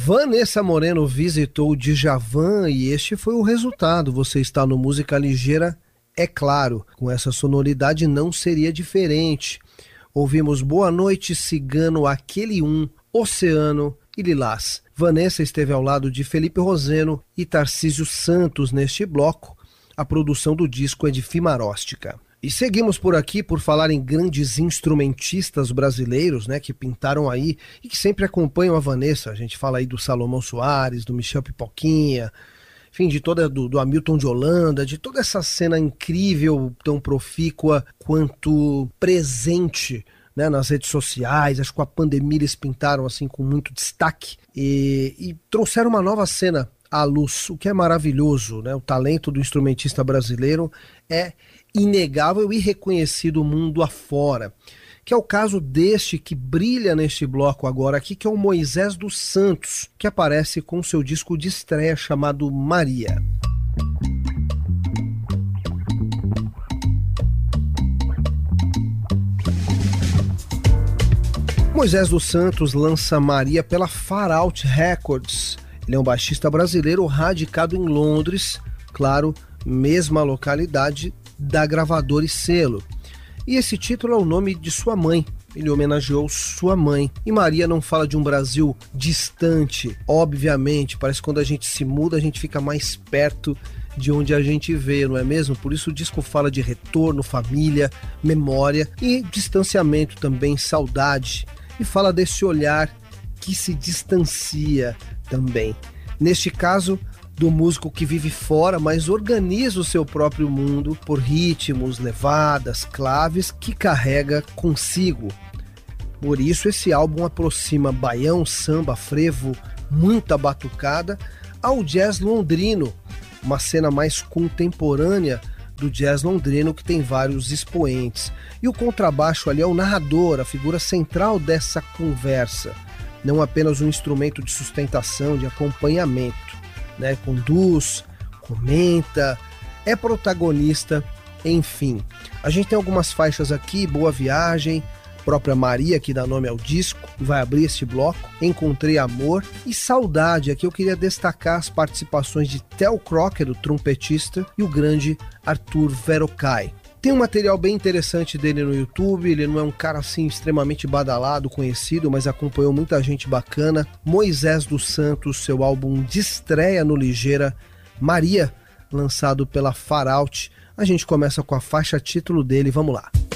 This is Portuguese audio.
Vanessa Moreno visitou o Djavan e este foi o resultado. Você está no Música Ligeira, é claro, com essa sonoridade não seria diferente. Ouvimos Boa Noite Cigano, Aquele Oceano e Lilás. Vanessa esteve ao lado de Felipe Roseno e Tarcísio Santos neste bloco. A produção do disco é de Fimaróstica. E seguimos por aqui por falar em grandes instrumentistas brasileiros, né, que pintaram aí e que sempre acompanham a Vanessa. A gente fala aí do Salomão Soares, do Michel Pipoquinha, enfim, de toda do Hamilton de Holanda, de toda essa cena incrível, tão profícua quanto presente, né, nas redes sociais. Acho que com a pandemia eles pintaram assim com muito destaque e trouxeram uma nova cena à luz, o que é maravilhoso, né? O talento do instrumentista brasileiro é inegável e reconhecido mundo afora, que é o caso deste que brilha neste bloco agora aqui, que é o Moisés dos Santos, que aparece com seu disco de estreia chamado Maria. Moisés dos Santos lança Maria pela Far Out Records. Ele é um baixista brasileiro radicado em Londres, claro, mesma localidade da gravadora e selo. E esse título é o nome de sua mãe. Ele homenageou sua mãe. E Maria não fala de um Brasil distante, obviamente. Parece que quando a gente se muda, a gente fica mais perto de onde a gente veio, não é mesmo? Por isso o disco fala de retorno, família, memória e distanciamento também, saudade. E fala desse olhar que se distancia também. Neste caso, do músico que vive fora, mas organiza o seu próprio mundo por ritmos, levadas, claves que carrega consigo. Por isso esse álbum aproxima baião, samba, frevo, muita batucada ao jazz londrino, uma cena mais contemporânea do jazz londrino que tem vários expoentes. E o contrabaixo ali é o narrador, a figura central dessa conversa, não apenas um instrumento de sustentação, de acompanhamento, né? Conduz, comenta, é protagonista, enfim. A gente tem algumas faixas aqui, Boa Viagem, própria Maria, que dá nome ao disco, vai abrir este bloco, Encontrei Amor e Saudade. Aqui eu queria destacar as participações de Theo Crocker, o trompetista, e o grande Arthur Verocai. Tem um material bem interessante dele no YouTube, ele não é um cara assim extremamente badalado, conhecido, mas acompanhou muita gente bacana. Moisés dos Santos, seu álbum de estreia no Ligeira, Maria, lançado pela Far Out. A gente começa com a faixa título dele, vamos lá.